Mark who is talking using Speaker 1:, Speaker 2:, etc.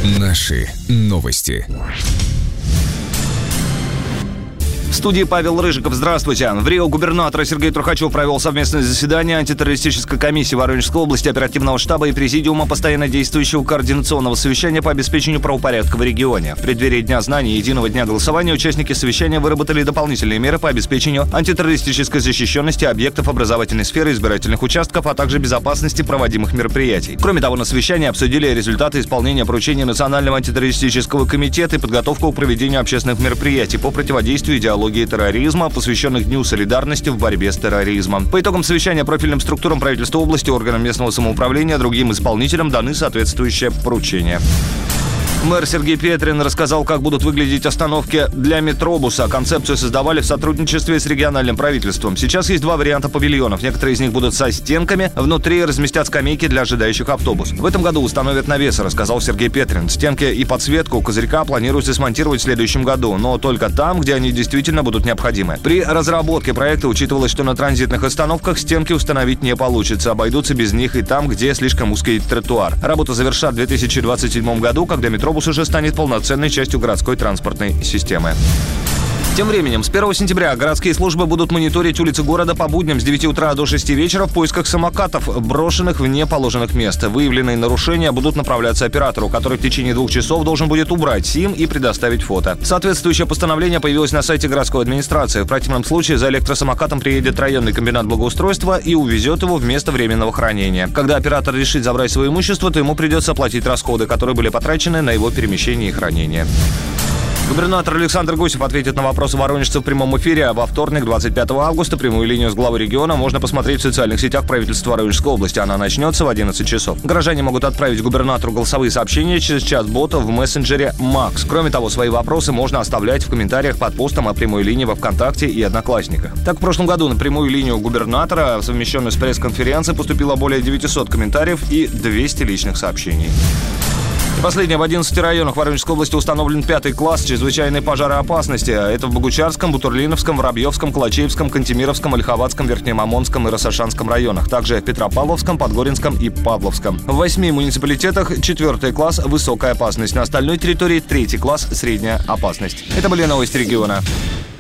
Speaker 1: Наши новости.
Speaker 2: В студии Павел Рыжиков. Здравствуйте. В Рио губернатор Сергей Трухачев провел совместное заседание антитеррористической комиссии Воронежской области, оперативного штаба и президиума постоянно действующего координационного совещания по обеспечению правопорядка в регионе. В преддверии Дня знаний и единого дня голосования участники совещания выработали дополнительные меры по обеспечению антитеррористической защищенности объектов образовательной сферы, избирательных участков, а также безопасности проводимых мероприятий. Кроме того, на совещании обсудили результаты исполнения поручений Национального антитеррористического комитета и подготовку к проведению общественных мероприятий по противодействию идеологии терроризма, посвященных Дню солидарности в борьбе с терроризмом. По итогам совещания профильным структурам правительства области, органам местного самоуправления, другим исполнителям даны соответствующие поручения. Мэр Сергей Петрин рассказал, как будут выглядеть остановки для метробуса. Концепцию создавали в сотрудничестве с региональным правительством. Сейчас есть два варианта павильонов. Некоторые из них будут со стенками. Внутри разместят скамейки для ожидающих автобус. В этом году установят навесы, рассказал Сергей Петрин. Стенки и подсветку у козырька планируется смонтировать в следующем году, но только там, где они действительно будут необходимы. При разработке проекта учитывалось, что на транзитных остановках стенки установить не получится. Обойдутся без них и там, где слишком узкий тротуар. Работу завершат в 2027 году, когда метробус уже станет полноценной частью городской транспортной системы. Тем временем, с 1 сентября городские службы будут мониторить улицы города по будням с 9 утра до 6 вечера в поисках самокатов, брошенных вне положенных мест. Выявленные нарушения будут направляться оператору, который в течение 2 часов должен будет убрать СИМ и предоставить фото. Соответствующее постановление появилось на сайте городской администрации. В противном случае за электросамокатом приедет районный комбинат благоустройства и увезет его в место временного хранения. Когда оператор решит забрать свое имущество, то ему придется оплатить расходы, которые были потрачены на его перемещение и хранение. Губернатор Александр Гусев ответит на вопросы воронежцев в прямом эфире. Во вторник, 25 августа, прямую линию с главой региона можно посмотреть в социальных сетях правительства Воронежской области. Она начнется в 11 часов. Горожане могут отправить губернатору голосовые сообщения через чат-бота в мессенджере Макс. Кроме того, свои вопросы можно оставлять в комментариях под постом о прямой линии во ВКонтакте и Одноклассниках. Так, в прошлом году на прямую линию губернатора, совмещенную с пресс-конференцией, поступило более 900 комментариев и 200 личных сообщений. И последнее. В 11 районах Воронежской области установлен 5-й класс чрезвычайной пожароопасности. Это в Богучарском, Бутурлиновском, Воробьевском, Калачеевском, Кантемировском, Ольховатском, Верхнемамонском и Рассошанском районах. Также в Петропавловском, Подгоринском и Павловском. В 8 муниципалитетах 4-й класс высокая опасность. На остальной территории 3-й класс средняя опасность. Это были новости региона.